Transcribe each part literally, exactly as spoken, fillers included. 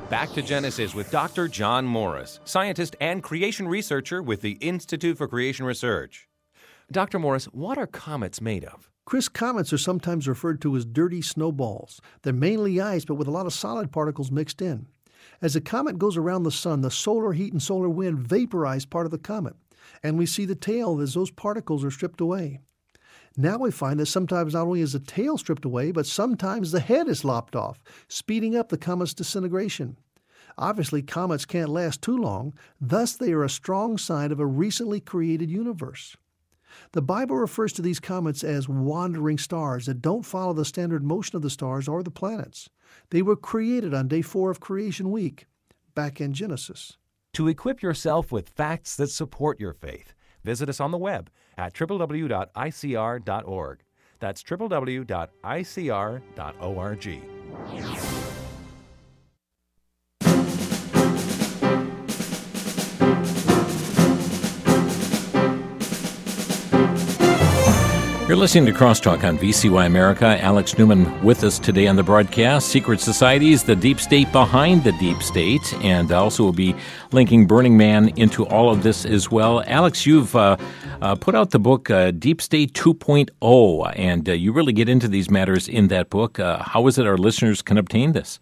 Back to Genesis with Doctor John Morris, scientist and creation researcher with the Institute for Creation Research. Doctor Morris, what are comets made of? Chris, comets are sometimes referred to as dirty snowballs. They're mainly ice, but with a lot of solid particles mixed in. As a comet goes around the sun, the solar heat and solar wind vaporize part of the comet, and we see the tail as those particles are stripped away. Now we find that sometimes not only is the tail stripped away, but sometimes the head is lopped off, speeding up the comet's disintegration. Obviously, comets can't last too long, thus they are a strong sign of a recently created universe. The Bible refers to these comets as wandering stars that don't follow the standard motion of the stars or the planets. They were created on day four of Creation Week, back in Genesis. To equip yourself with facts that support your faith, visit us on the web at w w w dot i c r dot org. That's w w w dot i c r dot org. You're listening to Crosstalk on V C Y America. Alex Newman with us today on the broadcast. Secret societies, the deep state behind the deep state, and also we'll be linking Burning Man into all of this as well. Alex, you've uh, uh, put out the book uh, Deep State two point oh, and uh, you really get into these matters in that book. Uh, how is it our listeners can obtain this?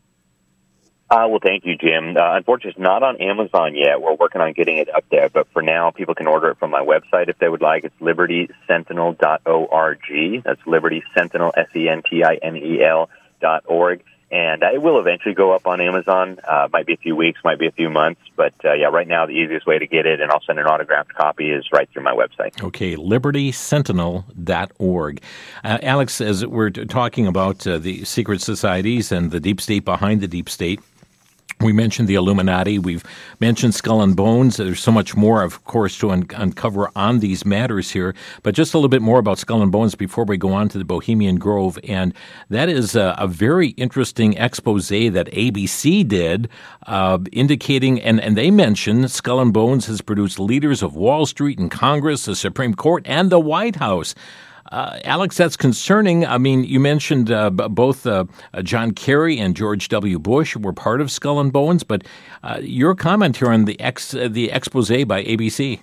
Uh, well, thank you, Jim. Uh, unfortunately, it's not on Amazon yet. We're working on getting it up there, but for now, people can order it from my website if they would like. It's liberty sentinel dot org. That's Liberty Sentinel, S E N T I N E L dot org. And uh, it will eventually go up on Amazon. Uh, might be a few weeks, might be a few months. But, uh, yeah, right now, the easiest way to get it, and I'll send an autographed copy, is right through my website. Okay, liberty sentinel dot org. Uh, Alex, as we're talking about uh, the secret societies and the deep state behind the deep state, we mentioned the Illuminati. We've mentioned Skull and Bones. There's so much more, of course, to un- uncover on these matters here. But just a little bit more about Skull and Bones before we go on to the Bohemian Grove. And that is a, a very interesting expose that A B C did, uh, indicating, and, and they mentioned Skull and Bones has produced leaders of Wall Street and Congress, the Supreme Court, and the White House. Uh, Alex, that's concerning. I mean, you mentioned uh, b- both uh, uh, John Kerry and George W. Bush were part of Skull and Bones, but uh, your comment here on the ex uh, the expose by A B C.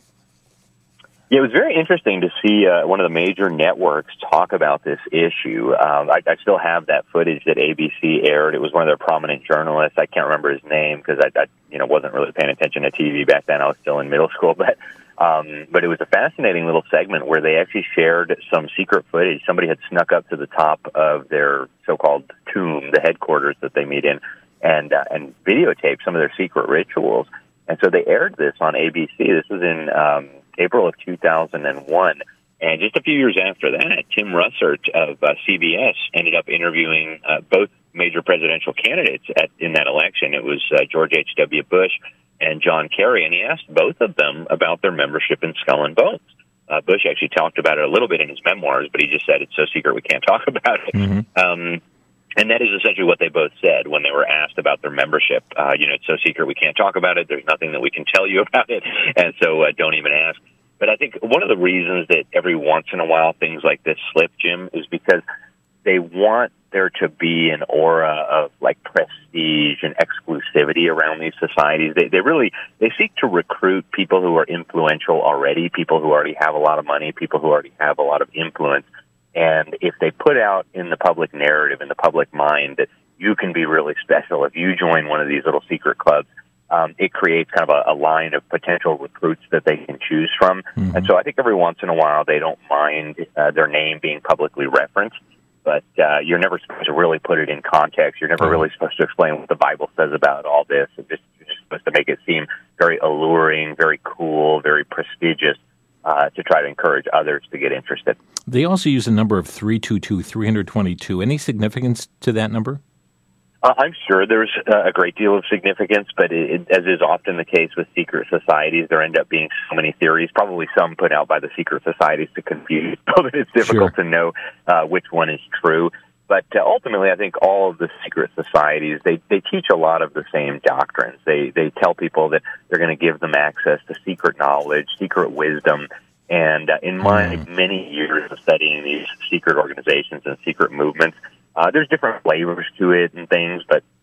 Yeah, it was very interesting to see uh, one of the major networks talk about this issue. Um, I, I still have that footage that A B C aired. It was one of their prominent journalists. I can't remember his name because I, I, you know, wasn't really paying attention to T V back then. I was still in middle school, but. Um, but it was a fascinating little segment where they actually shared some secret footage. Somebody had snuck up to the top of their so-called tomb, the headquarters that they meet in, and uh, and videotaped some of their secret rituals. And so they aired this on A B C. This was in um, April of two thousand one. And just a few years after that, Tim Russert of uh, C B S ended up interviewing uh, both major presidential candidates at, in that election. It was uh, George H W. Bush and John Kerry, and he asked both of them about their membership in Skull and Bones. Uh, Bush actually talked about it a little bit in his memoirs, but he just said it's so secret we can't talk about it. Mm-hmm. Um, and that is essentially what they both said when they were asked about their membership. Uh, you know, it's so secret we can't talk about it. There's nothing that we can tell you about it, and so uh, don't even ask. But I think one of the reasons that every once in a while things like this slip, Jim, is because they want there to be an aura of like prestige and exclusivity around these societies. They, they really, they seek to recruit people who are influential already, people who already have a lot of money, people who already have a lot of influence. And if they put out in the public narrative, in the public mind, that you can be really special if you join one of these little secret clubs, um, it creates kind of a, a line of potential recruits that they can choose from. Mm-hmm. And so I think every once in a while they don't mind uh, their name being publicly referenced. But uh, you're never supposed to really put it in context. You're never really supposed to explain what the Bible says about all this. It's just, you're just supposed to make it seem very alluring, very cool, very prestigious uh, to try to encourage others to get interested. They also use a number of three two two, three twenty-two. Any significance to that number? Uh, I'm sure there's uh, a great deal of significance, but it, as is often the case with secret societies, there end up being so many theories, probably some put out by the secret societies to confuse people that it's difficult Sure. to know uh, which one is true. But uh, ultimately, I think all of the secret societies, they, they teach a lot of the same doctrines. They, they tell people that they're going to give them access to secret knowledge, secret wisdom. And uh, in my mm. many years of studying these secret organizations and secret movements, Uh, there's different flavors to it and things, but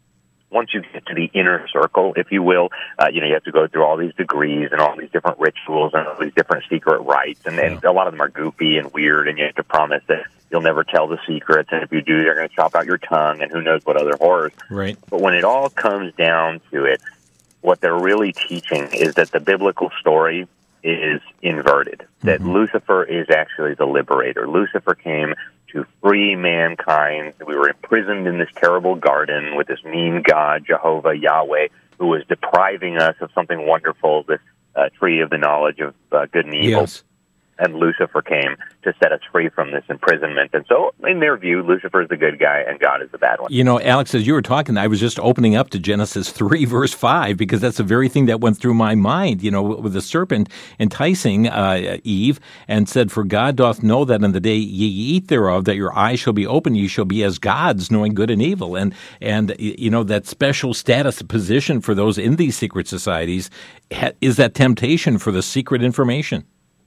once you get to the inner circle, if you will, uh, you know, you have to go through all these degrees and all these different rituals and all these different secret rites, and, and a lot of them are goofy and weird, and you have to promise that you'll never tell the secrets, and if you do, they're going to chop out your tongue, and who knows what other horrors. Right. But when it all comes down to it, what they're really teaching is that the biblical story is inverted, that mm-hmm. Lucifer is actually the liberator. Lucifer came to free mankind. We were imprisoned in this terrible garden with this mean God, Jehovah, Yahweh, who was depriving us of something wonderful, this uh, tree of the knowledge of uh, good and evil. Yes. And Lucifer came to set us free from this imprisonment. And so, in their view, Lucifer is the good guy and God is the bad one. You know, Alex, as you were talking, I was just opening up to Genesis three, verse five, because that's the very thing that went through my mind, you know, with the serpent enticing uh, Eve and said, "For God doth know that in the day ye eat thereof, that your eyes shall be open, ye shall be as gods, knowing good and evil." And, and you know, that special status position for those in these secret societies is that temptation for the secret information.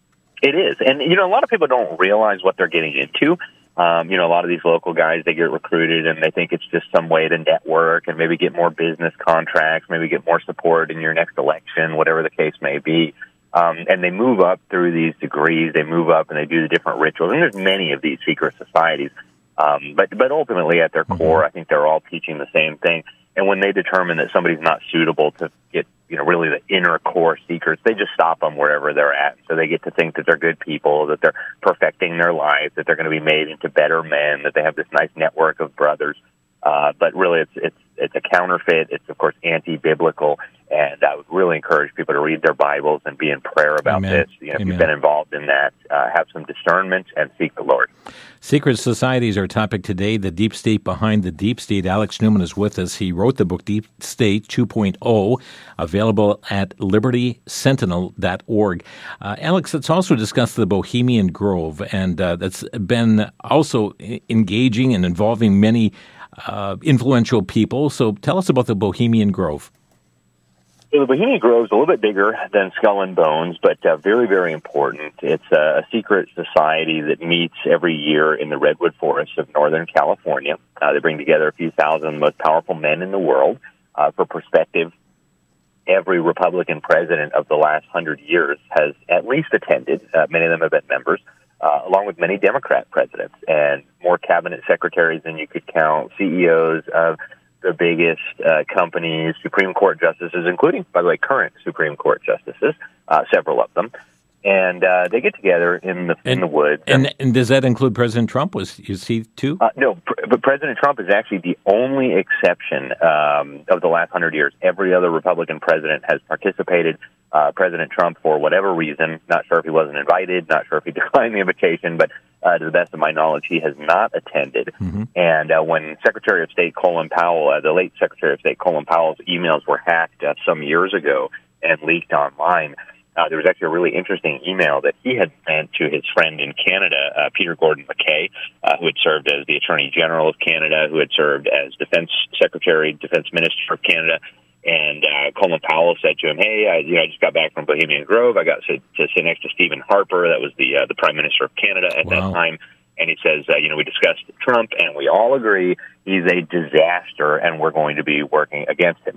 It is. And, you know, a lot of people don't realize what they're getting into. Um, you know, a lot of these local guys, they get recruited and they think it's just some way to network and maybe get more business contracts, maybe get more support in your next election, whatever the case may be. Um, and they move up through these degrees. They move up and they do the different rituals. And there's many of these secret societies. Um, but, but ultimately, at their core, I think they're all teaching the same thing. And when they determine that somebody's not suitable to get, you know, really the inner core secrets, they just stop them wherever they're at. So they get to think that they're good people, that they're perfecting their life, that they're going to be made into better men, that they have this nice network of brothers. Uh, but really, it's it's it's a counterfeit. It's, of course, anti-biblical. And I would really encourage people to read their Bibles and be in prayer about Amen. this. You know, if Amen. you've been involved in that, uh, have some discernment and seek the Lord. Secret societies are our topic today, the deep state behind the deep state. Alex Newman is with us. He wrote the book Deep State two point oh, available at liberty sentinel dot org. Uh, Alex, let's also discuss the Bohemian Grove, and uh, that's been also engaging and involving many uh, influential people. So tell us about the Bohemian Grove. So the Bohemian Grove is a little bit bigger than Skull and Bones, but uh, very, very important. It's a, a secret society that meets every year in the redwood forests of Northern California. Uh, they bring together a few thousand of the most powerful men in the world. Uh, for perspective, every Republican president of the last hundred years has at least attended. Uh, many of them have been members, uh, along with many Democrat presidents, and more cabinet secretaries than you could count, C E Os of the biggest uh, companies, Supreme Court justices, including, by the way, current Supreme Court justices, uh, several of them. And uh, they get together in the in and, the woods. And, and does that include President Trump? Was is he too? Uh, no, pr- but President Trump is actually the only exception um, of the last hundred years. Every other Republican president has participated. Uh, President Trump, for whatever reason, not sure if he wasn't invited, not sure if he declined the invitation, but uh, to the best of my knowledge, he has not attended. Mm-hmm. And uh, when Secretary of State Colin Powell, uh, the late Secretary of State Colin Powell's emails were hacked uh, some years ago and leaked online, Uh, there was actually a really interesting email that he had sent to his friend in Canada, uh, Peter Gordon McKay, uh, who had served as the Attorney General of Canada, who had served as Defense Secretary, Defense Minister of Canada. And uh, Colin Powell said to him, "Hey, I, you know, I just got back from Bohemian Grove. I got to, to sit next to Stephen Harper, that was the uh, the Prime Minister of Canada at wow. that time." And he says, uh, you know, we discussed Trump, and we all agree he's a disaster, and we're going to be working against him.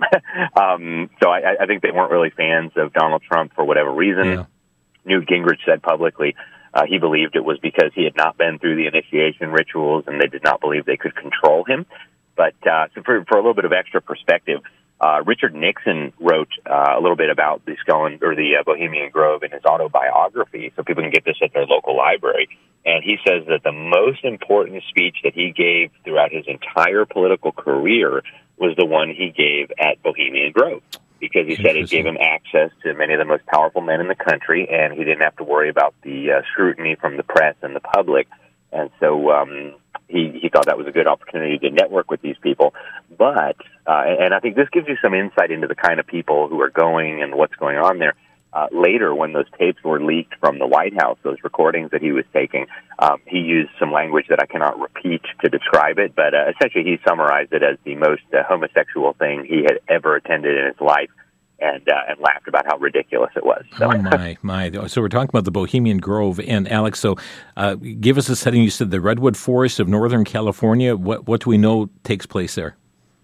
um, so I, I think they weren't really fans of Donald Trump for whatever reason. Yeah. Newt Gingrich said publicly uh, he believed it was because he had not been through the initiation rituals, and they did not believe they could control him. But uh, so for, for a little bit of extra perspective, Uh, Richard Nixon wrote uh, a little bit about the Skull and, or the uh, Bohemian Grove in his autobiography, so people can get this at their local library. And he says that the most important speech that he gave throughout his entire political career was the one he gave at Bohemian Grove, because he said it gave him access to many of the most powerful men in the country, and he didn't have to worry about the uh, scrutiny from the press and the public. And so um, he, he thought that was a good opportunity to network with these people. But, uh, and I think this gives you some insight into the kind of people who are going and what's going on there. Uh, later, when those tapes were leaked from the White House, those recordings that he was taking, um, he used some language that I cannot repeat to describe it, but uh, essentially he summarized it as the most uh, homosexual thing he had ever attended in his life. And uh, and laughed about how ridiculous it was. So. Oh, my, my. So we're talking about the Bohemian Grove. And, Alex, so uh, give us a setting. You said the Redwood Forest of Northern California. What what do we know takes place there?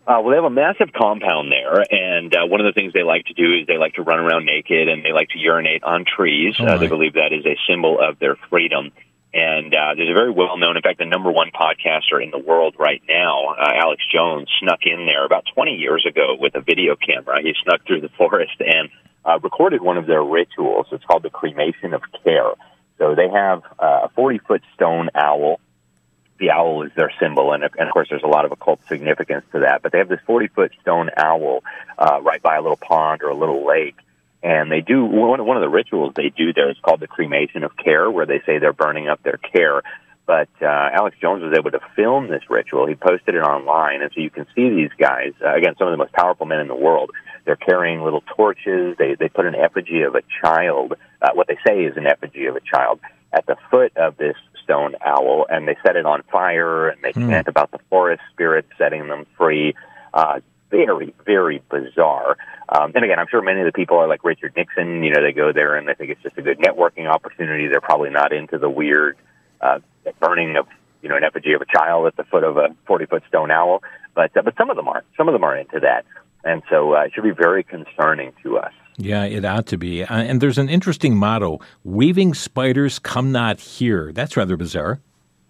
Uh, well, they have a massive compound there, and uh, one of the things they like to do is they like to run around naked, and they like to urinate on trees. Oh, uh, they believe that is a symbol of their freedom. And uh, there's a very well-known, in fact, the number one podcaster in the world right now, uh, Alex Jones, snuck in there about twenty years ago with a video camera. He snuck through the forest and uh, recorded one of their rituals. It's called the cremation of care. So they have uh, a forty-foot stone owl. The owl is their symbol, and, and of course there's a lot of occult significance to that. But they have this forty-foot stone owl uh, right by a little pond or a little lake, and they do, one, one of the rituals they do there is called the cremation of care, where they say they're burning up their care. But uh, Alex Jones was able to film this ritual. He posted it online, and so you can see these guys, uh, again, some of the most powerful men in the world. They're carrying little torches. They, they put an effigy of a child, uh, what they say is an effigy of a child, at the foot of this stone owl, and they set it on fire, and they mm. chant about the forest spirits setting them free. Uh, very, very bizarre. Um, and again, I'm sure many of the people are like Richard Nixon. You know, they go there and they think it's just a good networking opportunity. They're probably not into the weird uh, burning of, you know, an effigy of a child at the foot of a forty-foot stone owl. But uh, but some of them aren't. Some of them are into that. And so uh, it should be very concerning to us. Yeah, it ought to be. Uh, and there's an interesting motto, weaving spiders come not here. That's rather bizarre.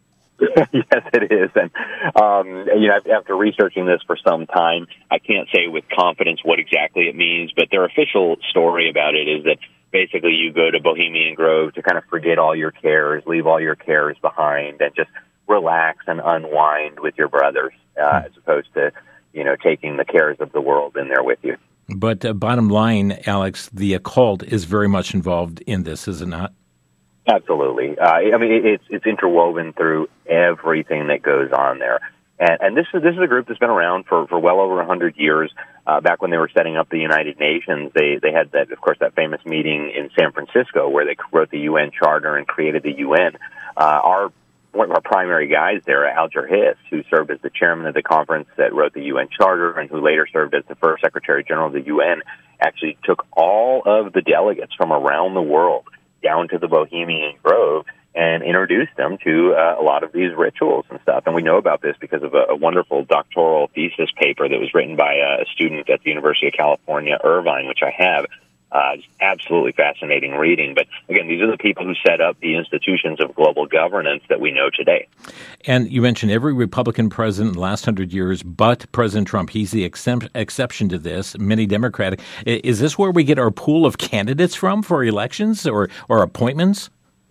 Yes, it is. And, um, you know, after researching this for some time, I can't say with confidence what exactly it means, but their official story about it is that basically you go to Bohemian Grove to kind of forget all your cares, leave all your cares behind, and just relax and unwind with your brothers, uh, as opposed to, you know, taking the cares of the world in there with you. But uh, bottom line, Alex, the occult is very much involved in this, is it not? Absolutely. Uh, I mean, it's it's interwoven through everything that goes on there, and and this is this is a group that's been around for, for well over a hundred years. Uh, back when they were setting up the United Nations, they they had that, of course, that famous meeting in San Francisco where they wrote the U N Charter and created the U N. Uh, our one of our primary guys there, Alger Hiss, who served as the chairman of the conference that wrote the U N Charter and who later served as the first Secretary General of the U N, actually took all of the delegates from around the world down to the Bohemian Grove and introduced them to uh, a lot of these rituals and stuff. And we know about this because of a, a wonderful doctoral thesis paper that was written by a student at the University of California, Irvine, which I have. Uh, it's absolutely fascinating reading. But again, these are the people who set up the institutions of global governance that we know today. And you mentioned every Republican president in the last hundred years, but President Trump, he's the exempt, exception to this, many Democratic. Is this where we get our pool of candidates from for elections or, or appointments?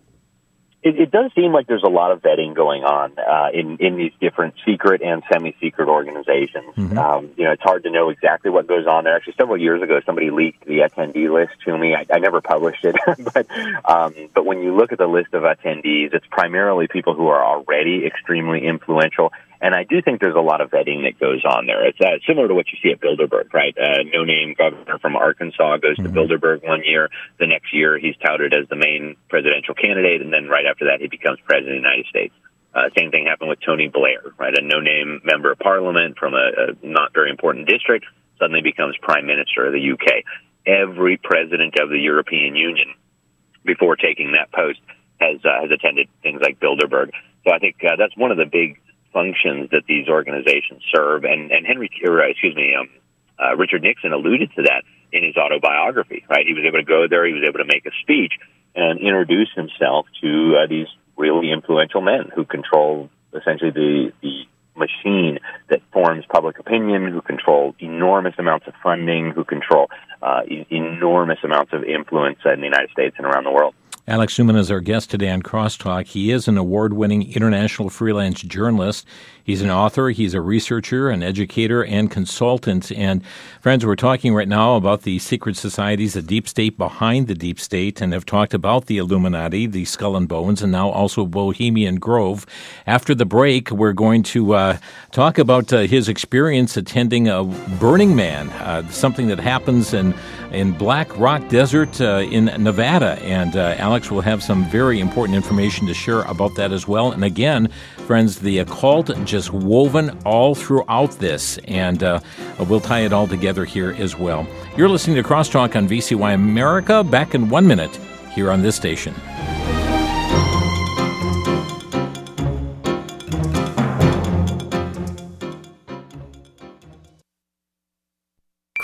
It, it does seem like there's a lot of vetting going on uh, in, in these different secret and semi-secret organizations. Mm-hmm. Um, you know, it's hard to know exactly what goes on there. Actually, several years ago, somebody leaked the attendee list to me. I, I never published it, but um, but when you look at the list of attendees, it's primarily people who are already extremely influential. And I do think there's a lot of vetting that goes on there. It's uh, similar to what you see at Bilderberg, right? Uh, no-name governor from Arkansas goes mm-hmm. to Bilderberg one year. The next year, he's touted as the main presidential candidate, and then right after that, he becomes president of the United States. Uh, same thing happened with Tony Blair, right? A no-name member of parliament from a, a not very important district suddenly becomes prime minister of the U K. Every president of the European Union, before taking that post, has uh, has attended things like Bilderberg. So I think uh, that's one of the big functions that these organizations serve, and and Henry, or, excuse me, um, uh, Richard Nixon alluded to that in his autobiography. Right, he was able to go there, he was able to make a speech and introduce himself to uh, these really influential men who control essentially the the machine that forms public opinion, who control enormous amounts of funding, who control uh, e- enormous amounts of influence in the United States and around the world. Alex Newman is our guest today on Crosstalk. He is an award-winning international freelance journalist. He's an author, he's a researcher, an educator, and consultant. And friends, we're talking right now about the secret societies, the deep state behind the deep state, and have talked about the Illuminati, the Skull and Bones, and now also Bohemian Grove. After the break, we're going to uh, talk about uh, his experience attending a Burning Man, uh, something that happens in, in Black Rock Desert uh, in Nevada. And uh, Alex will have some very important information to share about that as well. And again, friends, the occult just woven all throughout this, and uh, we'll tie it all together here as well. You're listening to Crosstalk on V C Y America. Back in one minute here on this station.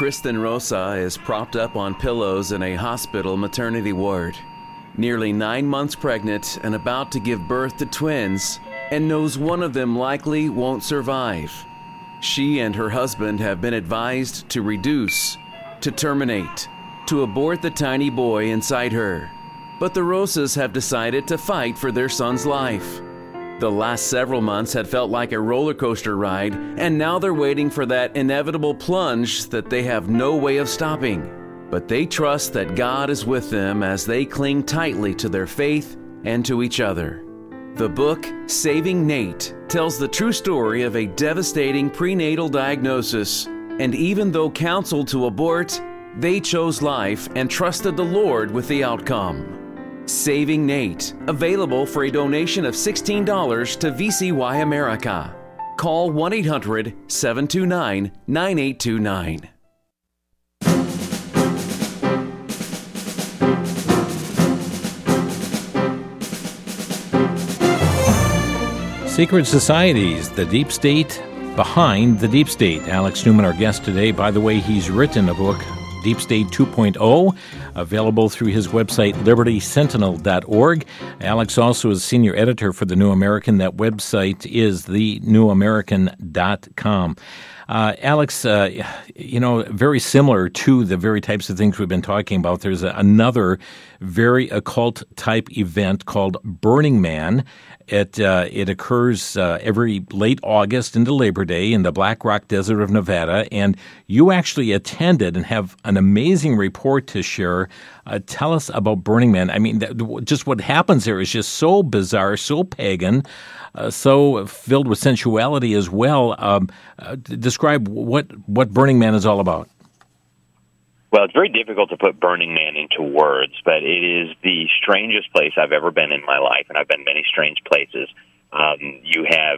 Kristen Rosa is propped up on pillows in a hospital maternity ward, nearly nine months pregnant and about to give birth to twins, and knows one of them likely won't survive. She and her husband have been advised to reduce, to terminate, to abort the tiny boy inside her. But the Rosas have decided to fight for their son's life. The last several months had felt like a roller coaster ride, and now they're waiting for that inevitable plunge that they have no way of stopping. But they trust that God is with them as they cling tightly to their faith and to each other. The book, Saving Nate, tells the true story of a devastating prenatal diagnosis, and even though counseled to abort, they chose life and trusted the Lord with the outcome. Saving Nate, available for a donation of sixteen dollars to V C Y America. Call one eight hundred, seven two nine, nine eight two nine. Secret societies, the deep state behind the deep state. Alex Newman, our guest today. By the way, he's written a book, Deep State two point oh, available through his website, liberty sentinel dot org. Alex also is senior editor for The New American. That website is the new american dot com. Uh, Alex, uh, you know, very similar to the very types of things we've been talking about, there's a, another very occult-type event called Burning Man. It uh, it occurs uh, every late August into Labor Day in the Black Rock Desert of Nevada, and you actually attended and have an amazing report to share. Uh, tell us about Burning Man. I mean, that, just what happens there is just so bizarre, so pagan, uh, so filled with sensuality as well. Um, uh, describe what, what Burning Man is all about. Well, it's very difficult to put Burning Man into words, but it is the strangest place I've ever been in my life, and I've been many strange places. Um, you have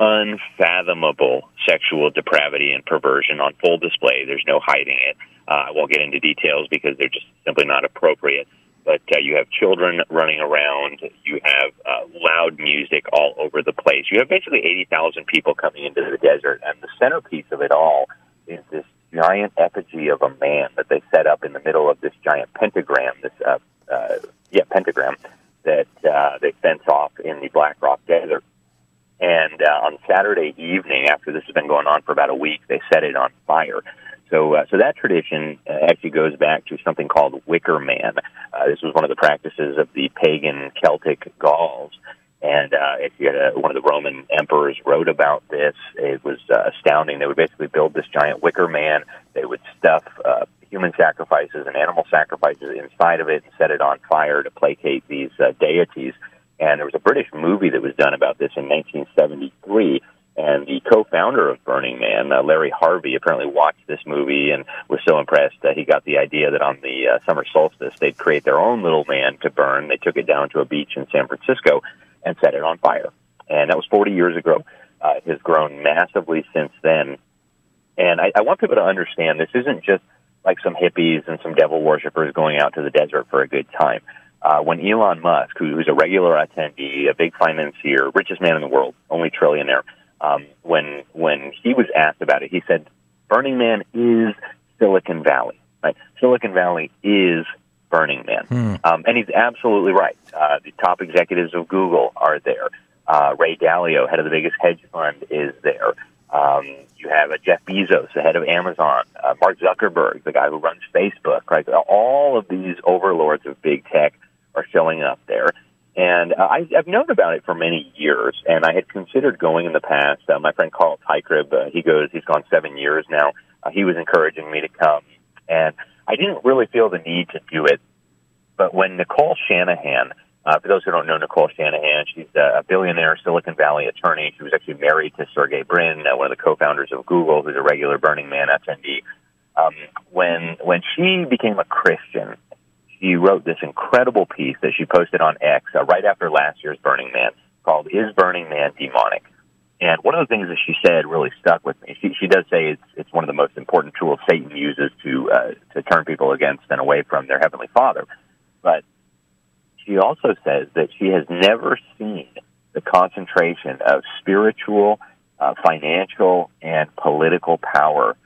unfathomable sexual depravity and perversion on full display. There's no hiding it. Uh, I won't get into details because they're just simply not appropriate. But uh, you have children running around. You have uh, loud music all over the place. You have basically eighty thousand people coming into the desert, and the centerpiece of it all is this giant effigy of a man that they set up in the middle of this giant pentagram, this uh, uh, yeah pentagram that uh, they fence off in the Black Rock Desert. And uh, on Saturday evening, after this has been going on for about a week, they set it on fire. So, uh, so that tradition uh, actually goes back to something called Wicker Man. Uh, this was one of the practices of the pagan Celtic Gauls. And uh, if you had a, one of the Roman emperors wrote about this, it was uh, astounding. They would basically build this giant wicker man. They would stuff uh, human sacrifices and animal sacrifices inside of it and set it on fire to placate these uh, deities. And there was a British movie that was done about this in nineteen seventy-three. And the co-founder of Burning Man, uh, Larry Harvey, apparently watched this movie and was so impressed that he got the idea that on the uh, summer solstice, they'd create their own little man to burn. They took it down to a beach in San Francisco and set it on fire. And that was forty years ago. Uh, it has grown massively since then. And I, I want people to understand this isn't just like some hippies and some devil worshippers going out to the desert for a good time. Uh, when Elon Musk, who, who's a regular attendee, a big financier, richest man in the world, only trillionaire, um, when when he was asked about it, he said, Burning Man is Silicon Valley. Right? Silicon Valley is Burning Man. Hmm. Um, and he's absolutely right. Uh, the top executives of Google are there. Uh, Ray Dalio, head of the biggest hedge fund, is there. Um, you have uh, Jeff Bezos, the head of Amazon, uh, Mark Zuckerberg, the guy who runs Facebook. Right? All of these overlords of big tech are showing up there. And uh, I, I've known about it for many years, and I had considered going in the past. Uh, my friend Carl Tykrib, uh, he goes, he's gone seven years now. Uh, he was encouraging me to come, and I didn't really feel the need to do it. But when Nicole Shanahan, uh, for those who don't know Nicole Shanahan, she's a billionaire Silicon Valley attorney. She was actually married to Sergey Brin, uh, one of the co-founders of Google, who's a regular Burning Man attendee. Um, when when she became a Christian, she wrote this incredible piece that she posted on X uh, right after last year's Burning Man called "Is Burning Man Demonic?" And one of the things that she said really stuck with me. She, she does say it's it's one of the most important tools Satan uses to uh, to turn people against and away from their Heavenly Father. But she also says that she has never seen the concentration of spiritual, uh, financial, and political power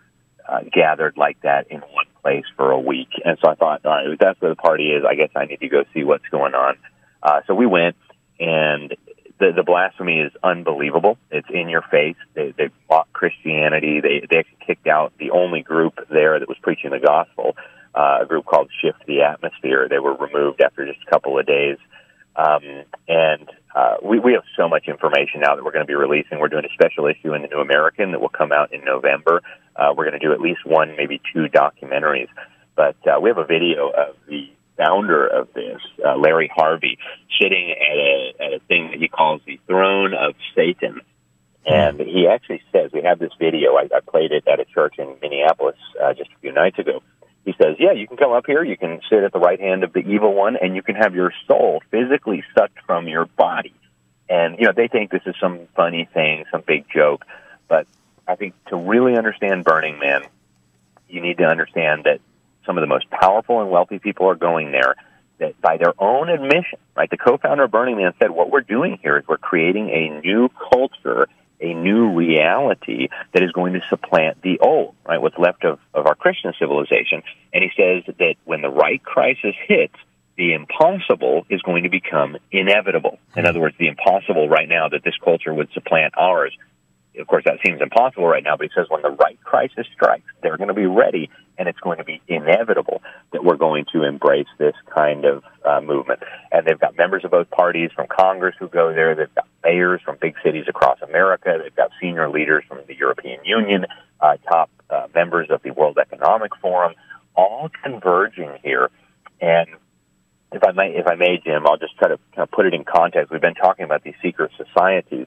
uh, gathered like that in one place for a week. And so I thought, all right, if that's where the party is, I guess I need to go see what's going on. Uh, so we went, and the, the blasphemy is unbelievable. It's in your face. They, they mock Christianity. They, they actually kicked out the only group there that was preaching the gospel, uh, a group called Shift the Atmosphere. They were removed after just a couple of days. Um, and uh, we, we have so much information now that we're going to be releasing. We're doing a special issue in the New American that will come out in November. Uh, we're going to do at least one, maybe two documentaries. But uh, we have a video of the founder of this, uh, Larry Harvey, sitting at a, at a thing that he calls the throne of Satan. And he actually says, we have this video, I, I played it at a church in Minneapolis uh, just a few nights ago. He says, yeah, you can come up here, you can sit at the right hand of the evil one, and you can have your soul physically sucked from your body. And, you know, they think this is some funny thing, some big joke. But I think to really understand Burning Man, you need to understand that some of the most powerful and wealthy people are going there, that by their own admission, right, the co-founder of Burning Man said, what we're doing here is we're creating a new culture, a new reality that is going to supplant the old, right, what's left of, of our Christian civilization. And he says that when the right crisis hits, the impossible is going to become inevitable. In other words, the impossible right now that this culture would supplant ours. Of course, that seems impossible right now, but he says when the right crisis strikes, they're going to be ready, and it's going to be inevitable that we're going to embrace this kind of uh, movement. And they've got members of both parties from Congress who go there. They've got mayors from big cities across America. They've got senior leaders from the European Union, uh, top uh, members of the World Economic Forum, all converging here. And if I may, if I may, Jim, I'll just try to kind of put it in context. We've been talking about these secret societies.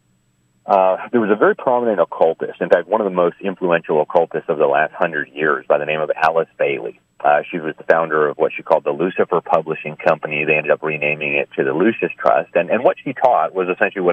Uh, there was a very prominent occultist, in fact, one of the most influential occultists of the last hundred years by the name of Alice Bailey. Uh, she was the founder of what she called the Lucifer Publishing Company. They ended up renaming it to the Lucis Trust. And, and what she taught was essentially what